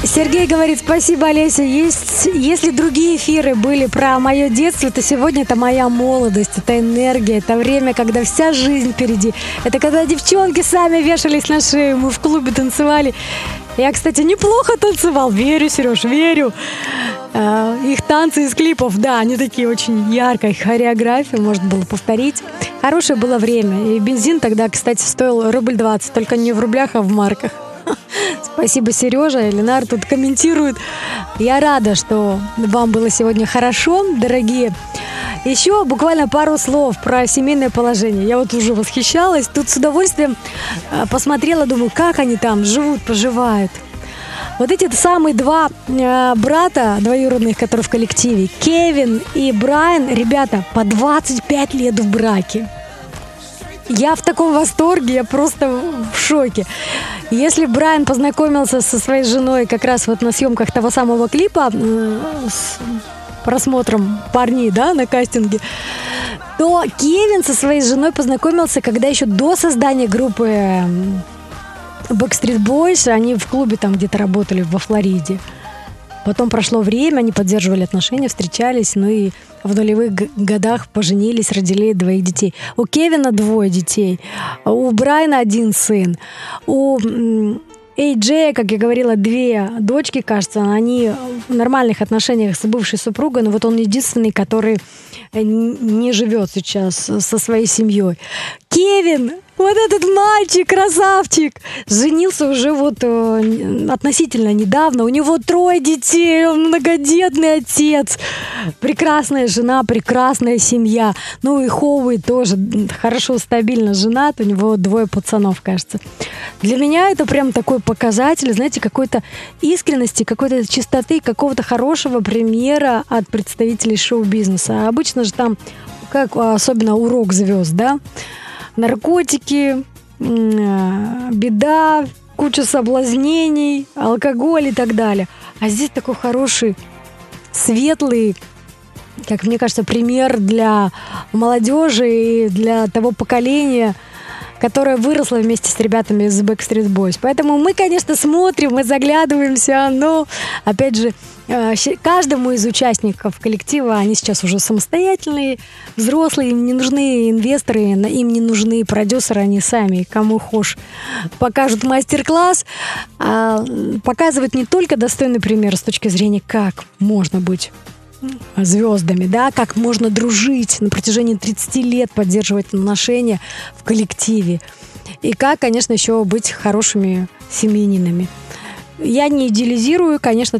Сергей говорит, спасибо, Олеся. Если другие эфиры были про мое детство, то сегодня это моя молодость, это энергия, это время, когда вся жизнь впереди. Это когда девчонки сами вешались на шею, мы в клубе танцевали. Я, кстати, неплохо танцевал. Верю, Сереж, верю. Их танцы из клипов, да, они такие очень яркие, хореография, можно было повторить. Хорошее было время. И бензин тогда, кстати, стоил рубль 20, только не в рублях, а в марках. Спасибо, Сережа. Ленар тут комментирует. Я рада, что вам было сегодня хорошо, дорогие. Еще буквально пару слов про семейное положение. Я вот уже восхищалась. Тут с удовольствием посмотрела, думаю, как они там живут, поживают. Вот эти самые два брата двоюродных, которые в коллективе, Кевин и Брайан, ребята, по 25 лет в браке. Я в таком восторге, я просто в шоке. Если Брайан познакомился со своей женой как раз вот на съемках того самого клипа с просмотром парней, да, на кастинге, то Кевин со своей женой познакомился, когда еще до создания группы Backstreet Boys, они в клубе там где-то работали во Флориде. Потом прошло время, они поддерживали отношения, встречались, ну и в нулевых годах поженились, родили 2 детей. У Кевина 2 детей, у Брайана 1 сын, у Джея, как я говорила, 2 дочки, кажется, они в нормальных отношениях с бывшей супругой, но вот он единственный, который не живет сейчас со своей семьей. Кевин, вот этот мальчик, красавчик, женился уже вот относительно недавно. У него 3 детей, он многодетный отец. Прекрасная жена, прекрасная семья. Ну и Хоуи тоже хорошо, стабильно женат. У него 2 пацанов, кажется. Для меня это прям такой показатель, знаете, какой-то искренности, какой-то чистоты, какого-то хорошего примера от представителей шоу-бизнеса. А обычно же там, как особенно у рок-звезд, да, наркотики, беда, куча соблазнений, алкоголь и так далее. А здесь такой хороший, светлый, как мне кажется, пример для молодежи и для того поколения, которая выросла вместе с ребятами из Backstreet Boys. Поэтому мы, конечно, смотрим, мы заглядываемся, но, опять же, каждому из участников коллектива, они сейчас уже самостоятельные, взрослые, им не нужны инвесторы, им не нужны продюсеры, они сами, кому хошь, покажут мастер-класс, показывают не только достойный пример с точки зрения, как можно быть звездами, да, как можно дружить на протяжении 30 лет, поддерживать отношения в коллективе. И как, конечно, еще быть хорошими семьянинами. Я не идеализирую, конечно,